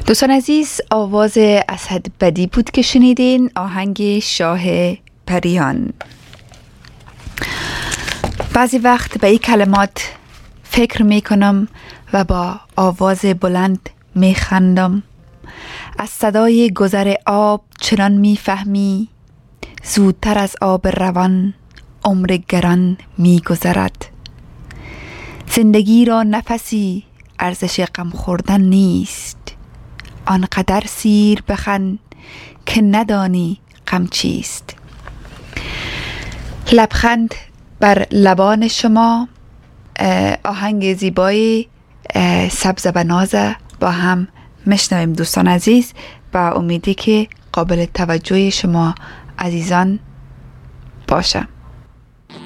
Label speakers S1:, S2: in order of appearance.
S1: دوستان عزیز، آواز اسد بدی بود که شنیدین، آهنگ شاه پریان. بعضی وقت به این کلمات فکر میکنم و با آواز بلند میخندم. از صدای گذر آب چنان میفهمی، زودتر از آب روان عمر گران میگذرد. زندگی را نفسی ارزش غم خوردن نیست، آنقدر سیر بخند که ندانی غم چیست. لبخند بر لبان شما، آهنگ زیبای سبز و نازه با هم مشنویم دوستان عزیز، با امیدی که قابل توجه شما عزیزان باشه.